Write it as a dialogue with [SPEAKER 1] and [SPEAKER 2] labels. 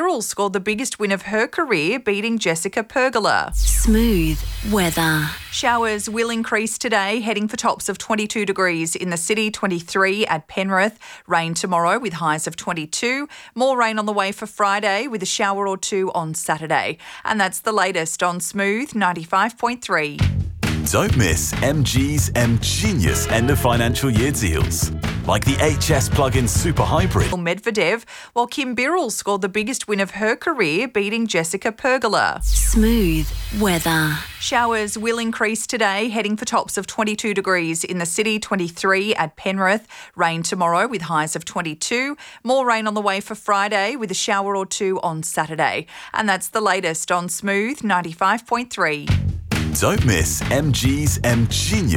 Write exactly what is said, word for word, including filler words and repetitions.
[SPEAKER 1] Birrell scored the biggest win of her career, beating Jessica Pergola.
[SPEAKER 2] Smooth weather.
[SPEAKER 1] Showers will increase today, heading for tops of twenty-two degrees in the city, twenty-three at Penrith. Rain tomorrow with highs of twenty-two. More rain on the way for Friday with a shower or two on Saturday. And that's the latest on Smooth ninety-five point three.
[SPEAKER 3] Don't miss M G's M Genius end of financial year deals, like the H S plug-in Super Hybrid.
[SPEAKER 1] Medvedev, while Kim Birrell scored the biggest win of her career, beating Jessica Pergola.
[SPEAKER 2] Smooth weather.
[SPEAKER 1] Showers will increase today, heading for tops of twenty-two degrees in the city, twenty-three at Penrith. Rain tomorrow with highs of twenty-two. More rain on the way for Friday with a shower or two on Saturday. And that's the latest on Smooth ninety-five point three.
[SPEAKER 3] Don't miss M G's M Genius